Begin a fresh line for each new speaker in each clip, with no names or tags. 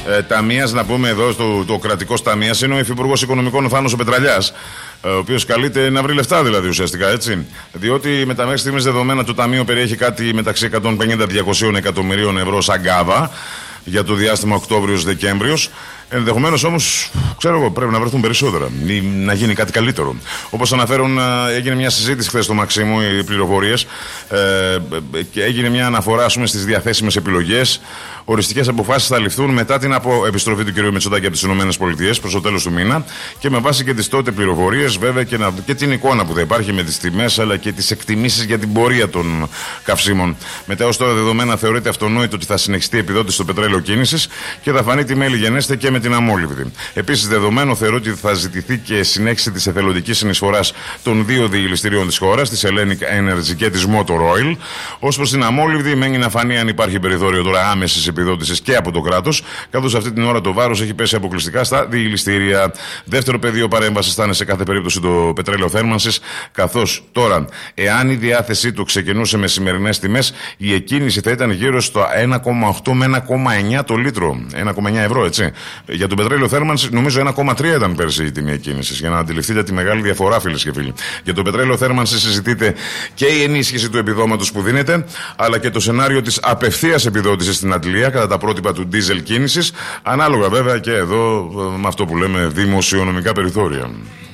ταμείας, να πούμε εδώ, το κρατικό ταμεία, είναι ο Υφυπουργός Οικονομικών Θάνος ο Πετραλιάς, ο οποίος καλείται να βρει λεφτά δηλαδή ουσιαστικά, έτσι. Διότι με τα μέχρι στιγμής δεδομένα το ταμείο περιέχει κάτι μεταξύ 150-200 εκατομμυρίων ευρώ σαν γκάβα για το διάστημα Οκτώβριος-Δεκέμβριος. Ενδεχομένως όμως, ξέρω εγώ, πρέπει να βρεθούν περισσότερα ή να γίνει κάτι καλύτερο. Όπως αναφέρουν, έγινε μια συζήτηση χθες στο Μαξίμου, οι πληροφορίες, και έγινε μια αναφορά, ας πούμε, στις διαθέσιμες επιλογές. Οριστικές αποφάσεις θα ληφθούν μετά την επιστροφή του κ. Μητσοτάκη από τις ΗΠΑ προς το τέλος του μήνα και με βάση και τις τότε πληροφορίες, βέβαια, και την εικόνα που θα υπάρχει με τις τιμές αλλά και τις εκτιμήσεις για την πορεία των καυσίμων. Μετά ως τώρα δεδομένα θεωρείται αυτονόητο ότι θα συνεχιστεί η επιδότηση στο πετρέλαιο κίνησης και θα φανεί τι μέλη γενέστε και με την αμόλυβδη. Επίσης, δεδομένο θεωρείται ότι θα ζητηθεί και συνέχιση της εθελοντικής συνεισφοράς των δύο διελιστηρίων της χώρας, της Hellenic Energy και της Motor Oil. Ως προς την αμόλυβδη, μένει να φανεί αν υπάρχει περιθώριο τώρα άμεσης επιδότησης και από το κράτος, καθώς αυτή την ώρα το βάρος έχει πέσει αποκλειστικά στα διελιστήρια. Δεύτερο πεδίο παρέμβασης θα είναι σε κάθε περίπτωση το πετρέλαιο θέρμανσης, καθώς τώρα, εάν η διάθεσή του ξεκινούσε με σημερινές τιμές, η εκκίνηση θα ήταν γύρω στο 1,8 με 1,9 το λίτρο. 1,9 ευρώ, έτσι. Για το πετρέλαιο θέρμανσης, νομίζω 1,3 ήταν πέρσι η τιμή εκκίνησης. Για να αντιληφθείτε τη μεγάλη διαφορά, φίλες και φίλοι. Για το πετρέλαιο θέρμανσης συζητείται και η ενίσχυση του επιδόματος που δίνεται, αλλά και το σενάριο της απευθείας επιδότησης στην αντλία κατά τα πρότυπα του ντίζελ κίνησης, ανάλογα βέβαια και εδώ με αυτό που λέμε δημοσιονομικά περιθώρια.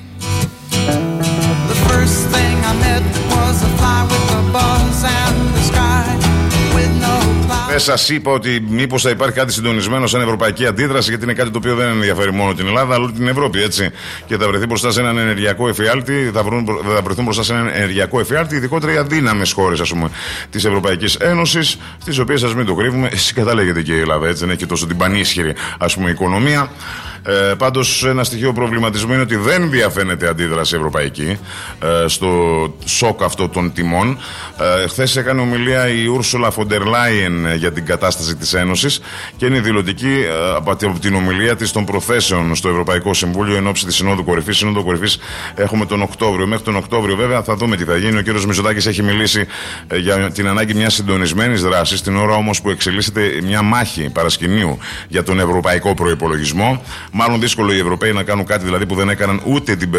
Δεν σας είπα ότι μήπως θα υπάρχει κάτι συντονισμένο σαν ευρωπαϊκή αντίδραση, γιατί είναι κάτι το οποίο δεν ενδιαφέρει μόνο την Ελλάδα, αλλά την Ευρώπη, έτσι. Και θα βρεθεί μπροστά σε έναν ενεργειακό εφιάλτη, θα βρεθούν μπροστά σε έναν ενεργειακό εφιάλτη, ειδικότερα οι αδύναμες χώρες, ας πούμε, της Ευρωπαϊκής Ένωσης, στις οποίες, ας μην το κρύβουμε, συγκαταλέγεται και η Ελλάδα, έτσι. Δεν έχει και τόσο την πανίσχυρη, ας πούμε, οικονομία. Πάντως, ένα στοιχείο προβληματισμού είναι ότι δεν διαφαίνεται αντίδραση ευρωπαϊκή στο σοκ αυτό των τιμών. Χθες έκανε ομιλία η Ursula von der Leyen για την κατάσταση της Ένωσης και είναι δηλωτική από την ομιλία της των προθέσεων στο Ευρωπαϊκό Συμβούλιο εν ώψη της Συνόδου Κορυφής. Συνόδου Κορυφής έχουμε τον Οκτώβριο. Μέχρι τον Οκτώβριο, βέβαια, θα δούμε τι θα γίνει. Ο κ. Μητσοτάκης έχει μιλήσει για την ανάγκη μιας συντονισμένης δράσης, την ώρα όμως που εξελίσσεται μια μάχη παρασκηνίου για τον ευρωπαϊκό προϋπολογισμό. Μάλλον δύσκολο οι Ευρωπαίοι να κάνουν κάτι δηλαδή που δεν έκαναν ούτε την